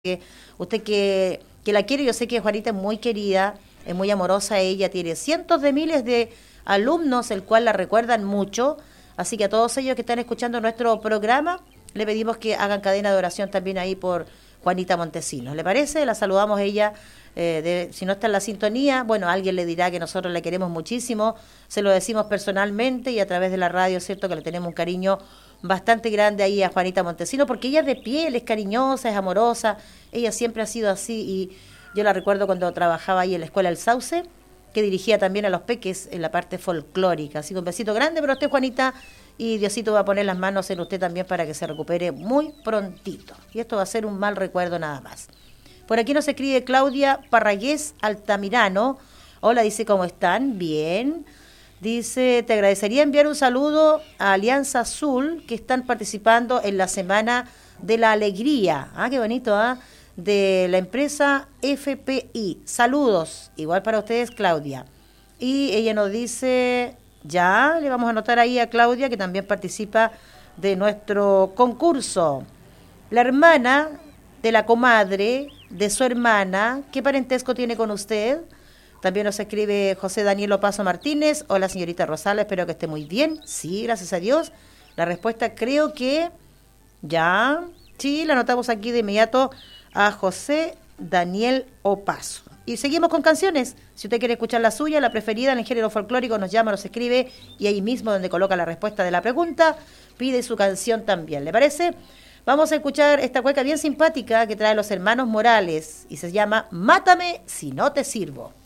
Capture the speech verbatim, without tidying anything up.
que usted que, que la quiere, yo sé que Juanita es muy querida, es muy amorosa, ella tiene cientos de miles de alumnos, el cual la recuerdan mucho, así que a todos ellos que están escuchando nuestro programa, le pedimos que hagan cadena de oración también ahí por Juanita Montesinos. ¿Le parece? La saludamos ella, eh, de, si no está en la sintonía, bueno, alguien le dirá que nosotros le queremos muchísimo, se lo decimos personalmente y a través de la radio, ¿cierto? Que le tenemos un cariño bastante grande ahí a Juanita Montesinos, porque ella es de piel, es cariñosa, es amorosa, ella siempre ha sido así y yo la recuerdo cuando trabajaba ahí en la Escuela El Sauce, que dirigía también a los peques en la parte folclórica. Así que un besito grande para usted, Juanita, y Diosito va a poner las manos en usted también para que se recupere muy prontito. Y esto va a ser un mal recuerdo nada más. Por aquí nos escribe Claudia Parragués Altamirano. Hola, dice, ¿cómo están? Bien. Dice, te agradecería enviar un saludo a Alianza Azul, que están participando en la Semana de la Alegría. Ah, qué bonito, ¿ah? ¿eh? De la empresa F P I. Saludos, igual para ustedes, Claudia. Y ella nos dice, ya, le vamos a anotar ahí a Claudia, que también participa de nuestro concurso. La hermana de la comadre de su hermana, ¿qué parentesco tiene con usted? También nos escribe José Daniel Opaso Martínez. Hola, señorita Rosales, espero que esté muy bien. Sí, gracias a Dios. La respuesta creo que ya, sí, la anotamos aquí de inmediato a José Daniel Opaso. Y seguimos con canciones. Si usted quiere escuchar la suya, la preferida en el género folclórico, nos llama, nos escribe y ahí mismo donde coloca la respuesta de la pregunta, pide su canción también. ¿Le parece? Vamos a escuchar esta cueca bien simpática que trae los hermanos Morales y se llama Mátame si no te sirvo.